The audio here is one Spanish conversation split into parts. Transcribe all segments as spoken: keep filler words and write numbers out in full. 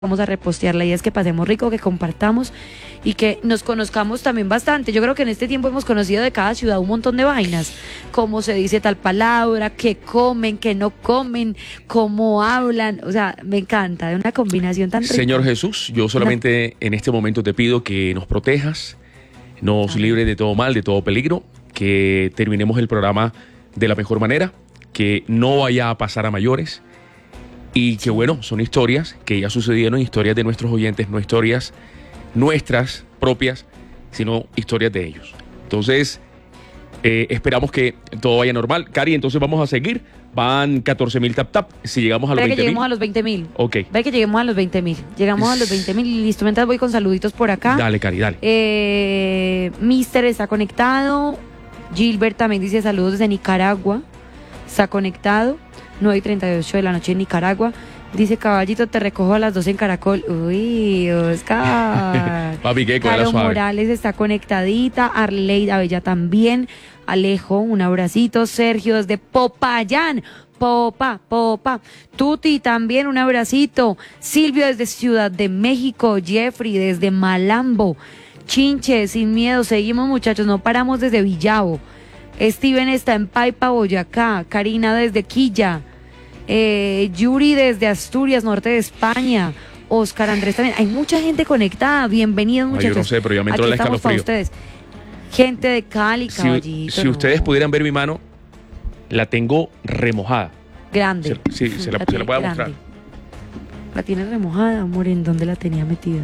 vamos a repostear. La idea es que pasemos rico, que compartamos y que nos conozcamos también bastante. Yo creo que en este tiempo hemos conocido de cada ciudad un montón de vainas, cómo se dice tal palabra, qué comen, qué no comen, cómo hablan. O sea, me encanta, de una combinación tan rica. Señor Jesús, yo solamente en este momento te pido que nos protejas, nos libres de todo mal, de todo peligro, que terminemos el programa de la mejor manera, que no vaya a pasar a mayores. Y que bueno, son historias que ya sucedieron, historias de nuestros oyentes, no historias nuestras propias, sino historias de ellos. Entonces, eh, esperamos que todo vaya normal. Cari, entonces vamos a seguir. Van catorce mil tap tap. Si llegamos a los veinte mil. que lleguemos a los veinte mil. Ok. Ve que lleguemos a los veinte mil. Llegamos a los veinte mil y listo. Mientras voy con saluditos por acá. Dale, Cari, dale. Eh, Mister está conectado. Gilbert también dice saludos desde Nicaragua. Está conectado. nueve y treinta y ocho de la noche en Nicaragua. Dice Caballito, te recojo a las doce en Caracol. Uy, Oscar. Papi, ¿qué? Caro Morales está conectadita. Arleida Bella también. Alejo, un abracito. Sergio desde Popayán. Popa, Popa. Tuti también, un abracito. Silvio desde Ciudad de México. Jeffrey desde Malambo. Chinche, sin miedo. Seguimos, muchachos, no paramos desde Villavo. Steven está en Paipa, Boyacá. Karina desde Quilla. Eh, Yuri desde Asturias, norte de España. Oscar Andrés también. Hay mucha gente conectada. Bienvenidos, muchachos. Ay, yo no sé, pero ya me entró el escalofrío. Ustedes. Gente de Cali, Caballito. Si, si no. ustedes pudieran ver mi mano, la tengo remojada. Grande. Se, sí, se la, la, se la puedo grande. mostrar. La tiene remojada, amor. ¿En dónde la tenía metida?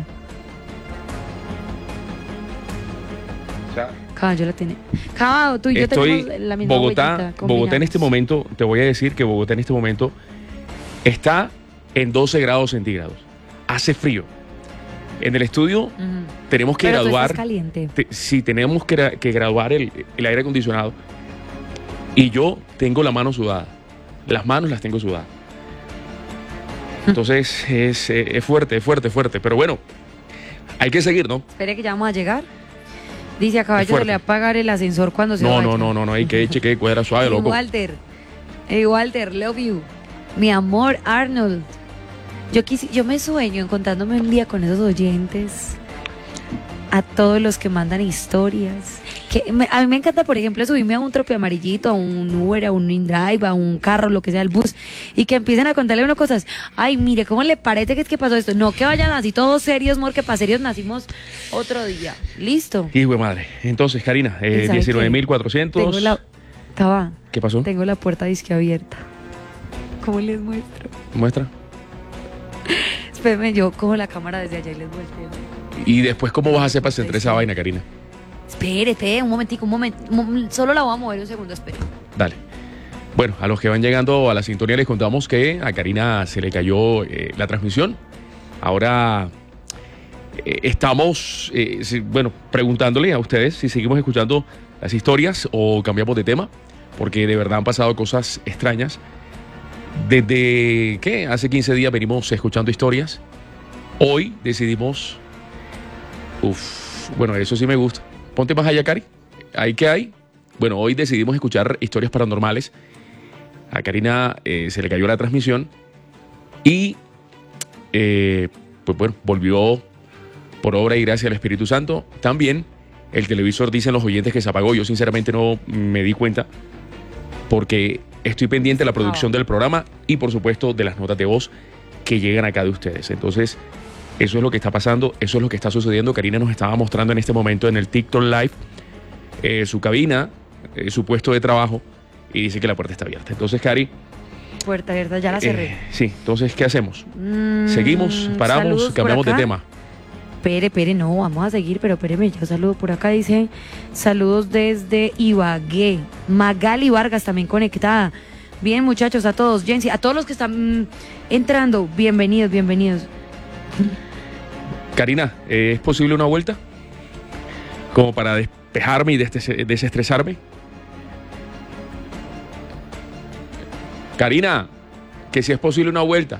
O sea, Caballo la tiene. Caballo, tú y yo estoy tenemos la misma Bogotá, huellita, Bogotá en este momento, te voy a decir que Bogotá en este momento está en doce grados centígrados. Hace frío. En el estudio uh-huh. tenemos que Pero graduar. Tú estás caliente. Te, sí, tenemos que, que graduar el, el aire acondicionado. Y yo tengo la mano sudada. Las manos las tengo sudadas. Entonces es, es fuerte, es fuerte, fuerte. Pero bueno, hay que seguir, ¿no? Espere que ya vamos a llegar. Dice a Caballo, se le va a pagar el ascensor cuando se no, vaya. No, no, no, no, hay que eche que cuadra suave, loco. Walter, hey, Walter, love you. Mi amor, Arnold. Yo quisi, yo me sueño encontrándome un día con esos oyentes. A todos los que mandan historias. Que me, a mí me encanta, por ejemplo, subirme a un trope amarillito, a un Uber, a un InDrive, a un carro, lo que sea, el bus, y que empiecen a contarle unas cosas. Ay, mire, ¿cómo le parece que es que pasó esto? No, que vayan así todos serios, amor, que para serios nacimos otro día. ¿Listo? Hijo de madre. Entonces, Karina, eh, diecinueve mil cuatrocientos. Tengo la... Taba, ¿Qué pasó? Tengo la puerta disque abierta. ¿Cómo les muestro? ¿Muestra? Espérenme, yo cojo la cámara desde allá y les muestro. ¿Y después cómo vas a hacer para centrar esa vaina, Karina? Espérate, un momentico, un momento. Solo la voy a mover un segundo, espere. Dale. Bueno, a los que van llegando a la sintonía les contamos que a Karina se le cayó eh, la transmisión. Ahora eh, estamos, eh, si, bueno, preguntándole a ustedes si seguimos escuchando las historias o cambiamos de tema, porque de verdad han pasado cosas extrañas. Desde, ¿qué? Hace quince días venimos escuchando historias. Hoy decidimos... Uf, bueno, eso sí me gusta. Ponte más allá, Cari. ¿Ahí qué hay? Bueno, hoy decidimos escuchar historias paranormales. A Karina eh, se le cayó la transmisión y, eh, pues bueno, volvió por obra y gracia del Espíritu Santo. También el televisor, dicen los oyentes, que se apagó. Yo sinceramente no me di cuenta porque estoy pendiente de la producción del programa y, por supuesto, de las notas de voz que llegan acá de ustedes. Entonces... eso es lo que está pasando, eso es lo que está sucediendo. Karina nos estaba mostrando en este momento en el TikTok Live eh, su cabina, eh, su puesto de trabajo, y dice que la puerta está abierta. Entonces, Cari... Puerta abierta, ya la cerré. Eh, sí, entonces, ¿qué hacemos? Mm, ¿Seguimos? ¿Paramos? ¿Cambiamos de tema? Pere, pere, no, vamos a seguir, pero espéreme, yo saludo por acá, dice, saludos desde Ibagué. Magali Vargas también conectada. Bien, muchachos, a todos, Jensi, a todos los que están mm, entrando, bienvenidos, bienvenidos. Karina, ¿eh, ¿es posible una vuelta? Como para despejarme y desestresarme. Karina, que si es posible una vuelta.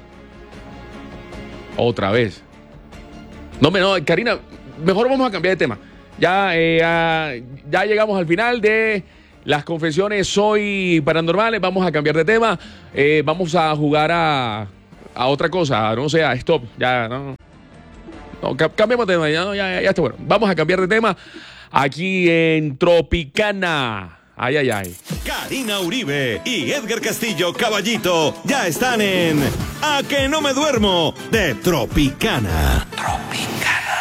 Otra vez. No, no, Karina, mejor vamos a cambiar de tema. Ya, eh, ya, ya llegamos al final de las confesiones hoy paranormales. Vamos a cambiar de tema. Eh, vamos a jugar a... a otra cosa, no sea, stop, ya, no. No, cambiamos de tema, ya, ya, ya está bueno. Vamos a cambiar de tema aquí en Tropicana. Ay, ay, ay. Karina Uribe y Edgar Castillo Caballito ya están en A que no me duermo de Tropicana. Tropicana.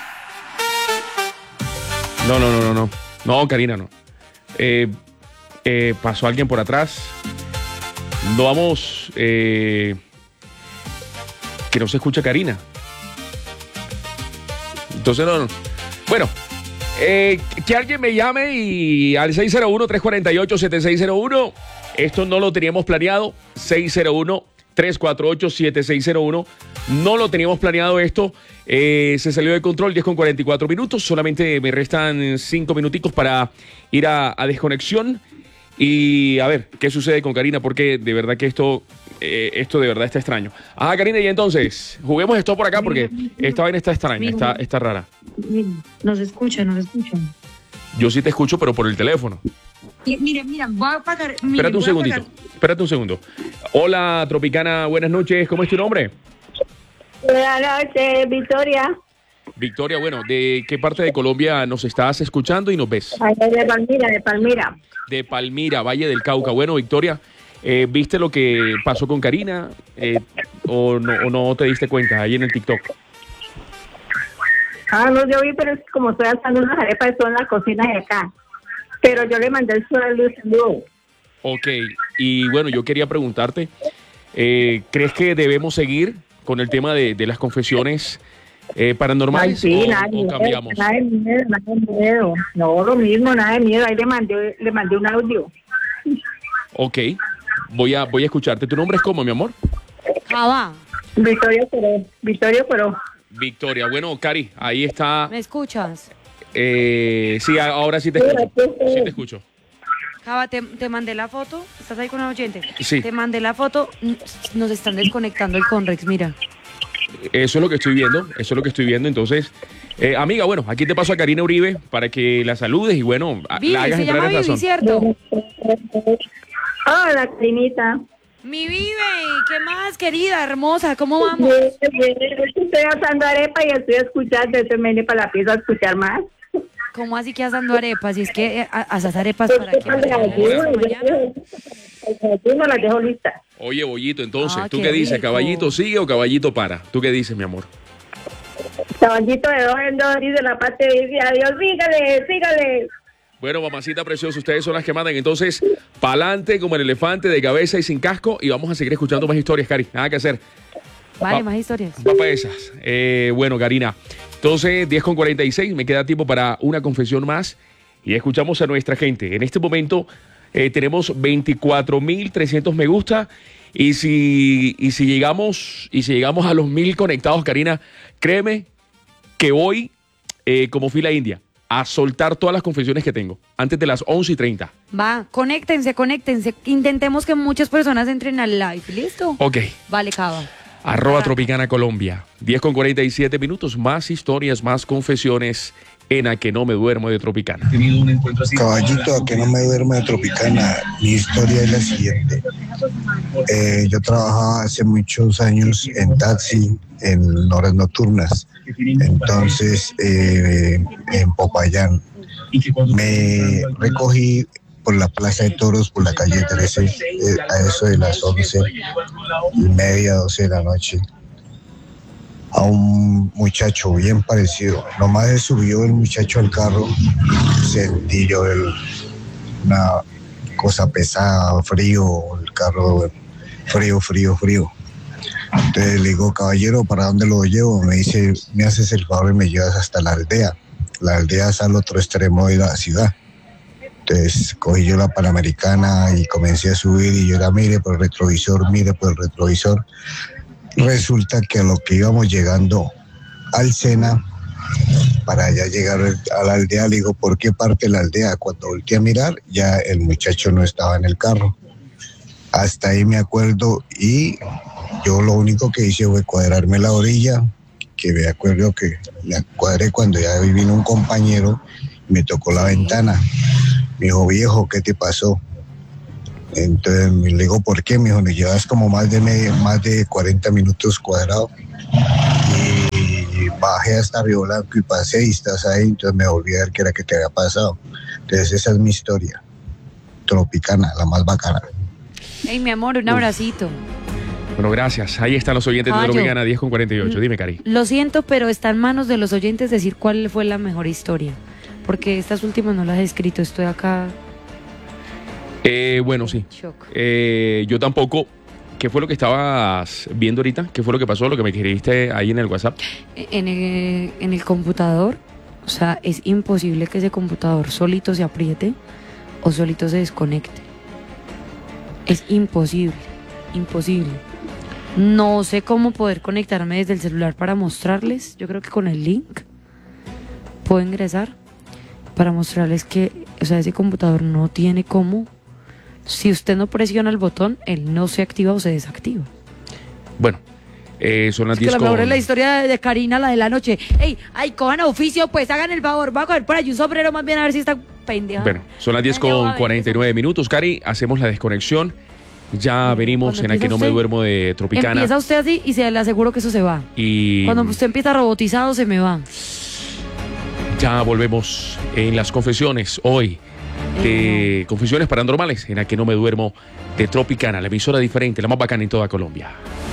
No, no, no, no, no. No, Karina, no. Eh, eh, pasó alguien por atrás. No vamos... Eh, que no se escucha Karina. Entonces, no, no. Bueno, eh, que alguien me llame y al seis cero uno, tres cuatro ocho, siete seis cero uno. Esto no lo teníamos planeado. seis cero uno, tres cuatro ocho, siete seis cero uno. No lo teníamos planeado esto. Eh, se salió de control, diez con cuarenta y cuatro minutos. Solamente me restan cinco minuticos para ir a, a desconexión. Y a ver, ¿qué sucede con Karina? Porque de verdad que esto... Eh, esto de verdad está extraño. Ajá, Karina, y entonces, juguemos esto por acá porque esta vaina está extraña, está, está rara. Nos escucha, nos escucha. Yo sí te escucho, pero por el teléfono. Mira, mira, voy a apagar. Mire, espérate un voy segundito, a apagar. espérate un segundo. Hola, Tropicana, buenas noches. ¿Cómo es tu nombre? Buenas noches, Victoria. Victoria, bueno, ¿de qué parte de Colombia nos estás escuchando y nos ves? De Palmira, de Palmira. De Palmira, Valle del Cauca. Bueno, Victoria, Eh, ¿viste lo que pasó con Karina? Eh, o, no, ¿O no te diste cuenta ahí en el TikTok? Ah, no, yo vi, pero es como estoy alzando unas arepas, estoy en la cocina de acá. Pero yo le mandé el saludo. Ok, y bueno, yo quería preguntarte, eh, ¿crees que debemos seguir con el tema de, de las confesiones eh, paranormales? Ay, sí, o, nada, o cambiamos? Nada de miedo, nada de miedo. No, lo mismo, nada de miedo. Ahí le mandé, le mandé un audio. Ok. Voy a, voy a escucharte. ¿Tu nombre es cómo, mi amor? Java. Victoria Pero. Victoria Pero. Victoria. Bueno, Cari, ahí está. ¿Me escuchas? Eh, sí, ahora sí te escucho. Sí te escucho. Java, te, te mandé la foto. ¿Estás ahí con el oyente? Sí. Te mandé la foto. Nos están desconectando el Conrex, mira. Eso es lo que estoy viendo. Eso es lo que estoy viendo. Entonces, eh, amiga, bueno, aquí te paso a Karina Uribe para que la saludes y bueno, Vivi, la hagas se entrar llama en Vivi, razón. ¿cierto? Hola, Carinita. Mi Vive, ¿qué más, querida, hermosa? ¿Cómo vamos? Bien, bien. Estoy asando arepa y estoy escuchando. Entonces me vine para la pieza a escuchar más. ¿Cómo así que asando arepas? Si es que asas arepas para que... Yo no las dejo listas. Oye, Bollito, entonces, Ah, ¿tú qué qué dices? rico. ¿Caballito sigue o caballito para? ¿Tú qué dices, mi amor? Caballito de dos en dos dice la parte dice adiós, sígale, sígale. Bueno, mamacita preciosa, ustedes son las que mandan. Entonces, pa'lante como el elefante, de cabeza y sin casco. Y vamos a seguir escuchando más historias, Cari. Nada que hacer. Vale, Va- más historias. Va para esas. Eh, bueno, Karina. Entonces, diez con cuarenta y seis. Me queda tiempo para una confesión más. Y escuchamos a nuestra gente. En este momento eh, tenemos veinticuatro mil trescientos me gusta. Y si, y si llegamos y si llegamos a los mil conectados, Karina, créeme que hoy, eh, como fila india, a soltar todas las confesiones que tengo antes de las once y treinta. Va, conéctense, conéctense. Intentemos que muchas personas entren al live. ¿Listo? Ok. Vale, Cava. Arroba Tropicana Colombia. diez con cuarenta y siete minutos. Más historias, más confesiones en A que no me duermo de Tropicana. Caballito, a que no me duermo de Tropicana. Mi historia es la siguiente. Eh, yo trabajaba hace muchos años en taxi, en horas nocturnas. Entonces, eh, en Popayán, me recogí por la Plaza de Toros, por la calle trece, eh, a eso de las once y media, doce de la noche, a un muchacho bien parecido. Nomás se subió el muchacho al carro, sentí yo el, una cosa pesada, frío, el carro frío, frío, frío. Entonces le digo, caballero, ¿para dónde lo llevo? Me dice, me haces el favor y me llevas hasta la aldea. La aldea es al otro extremo de la ciudad. Entonces cogí yo la Panamericana y comencé a subir y yo era, mire por el retrovisor, mire por el retrovisor. Resulta que a lo que íbamos llegando al Sena, para ya llegar a la aldea, le digo, ¿por qué parte de la aldea? Cuando volteé a mirar, ya el muchacho no estaba en el carro. Hasta ahí me acuerdo y yo lo único que hice fue cuadrarme la orilla, que me acuerdo que la cuadré cuando ya vino un compañero, me tocó la ventana. Me dijo, viejo, ¿qué te pasó? Entonces le digo, ¿por qué? Me dijo, me llevas como más de medio, más de cuarenta minutos cuadrados. Y bajé hasta Río Blanco y pasé y estás ahí, entonces me volví a ver qué era que te había pasado. Entonces esa es mi historia. Tropicana, la más bacana. Hey, mi amor, un abracito. Bueno, gracias. Ahí están los oyentes Ah, de yo- Tropicana diez con cuarenta y ocho. Dime, Cari. Lo siento, pero está en manos de los oyentes decir cuál fue la mejor historia. Porque estas últimas no las he escrito, estoy acá. Eh, bueno, sí. Shock. Eh, yo tampoco. ¿Qué fue lo que estabas viendo ahorita? ¿Qué fue lo que pasó? Lo que me escribiste ahí en el WhatsApp. En el, en el computador, o sea, es imposible que ese computador solito se apriete o solito se desconecte. Es imposible, imposible. No sé cómo poder conectarme desde el celular para mostrarles. Yo creo que con el link puedo ingresar para mostrarles que, o sea, ese computador no tiene cómo. Si usted no presiona el botón, él no se activa o se desactiva. Bueno, eh, son las Es que diez la con... mejor es la historia de, de Karina, la de la noche. Ey, ay, cojan a oficio, pues hagan el favor. Voy a coger por allí un sombrero más bien a ver si está pendeja. Bueno, son las diez con cuarenta y nueve minutos, Cari. Hacemos la desconexión. Ya venimos Cuando en A que empieza no me usted, duermo de Tropicana. Empieza usted así y se le aseguro que eso se va. Y Cuando usted empieza robotizado, se me va. ya volvemos en las confesiones hoy. De Confesiones Paranormales, en A que no me duermo de Tropicana, la emisora diferente, la más bacana en toda Colombia.